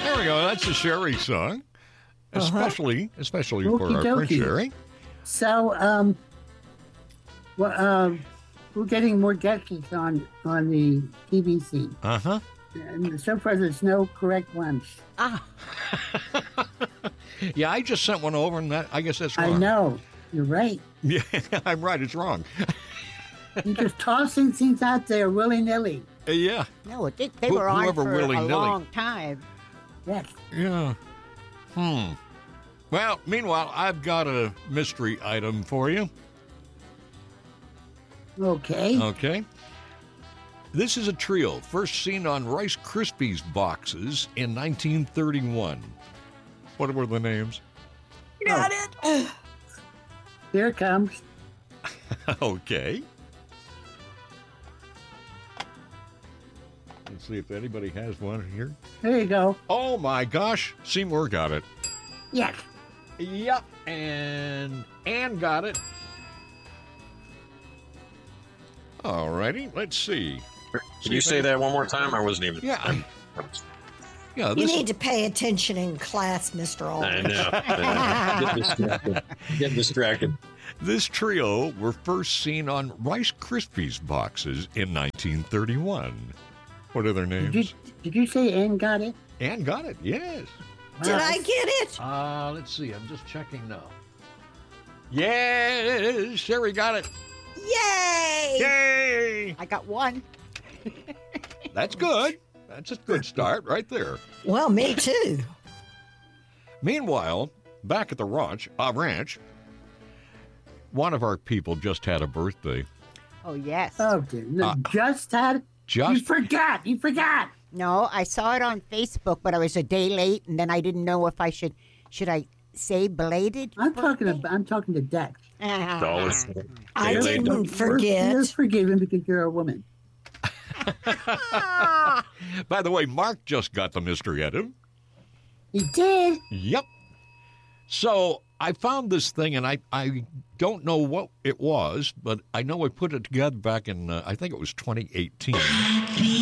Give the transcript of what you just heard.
There we go. That's a Sherry song. Especially for our Okie friend dokie. Sherry. So, we're getting more guesses on the BBC. Uh-huh. And so far, there's no correct ones. Yeah, I just sent one over, and I guess that's wrong. I know. You're right. Yeah, I'm right. It's wrong. You're just tossing things out there willy-nilly. Yeah. No, they were on Whoever for a willy-nilly. long time. Yes. Yeah. Well, meanwhile, I've got a mystery item for you. Okay. Okay. This is a trio first seen on Rice Krispies boxes in 1931. What were the names? Got it. Here it comes. Okay. Let's see if anybody has one here. There you go. Oh my gosh, Seymour got it. Yes. Yep, and Ann got it. Alrighty, let's see. Can you say that one more time? I wasn't even. Yeah. Yeah, You this need to pay attention in class, Mr. I Aldrich. know. Get distracted. This trio were first seen on Rice Krispies boxes in 1931. What are their names? Did you say Ann got it? Ann got it, yes. Did I get it? Let's see, I'm just checking now. Yes, Sherry got it. Yay! Yay! I got one. That's good. That's a good start right there. Well, me too. Meanwhile, back at the ranch, one of our people just had a birthday. Oh, yes. Oh, dear. No, just had. You forgot. No, I saw it on Facebook, but I was a day late, and then I didn't know if I should I say belated. I'm talking to Dex. Dollars. I didn't You're forget. forgiven because you're a woman. By the way, Mark just got the mystery item. He did. Yep. So I found this thing, and I don't know what it was, but I know I put it together back in, I think it was 2018.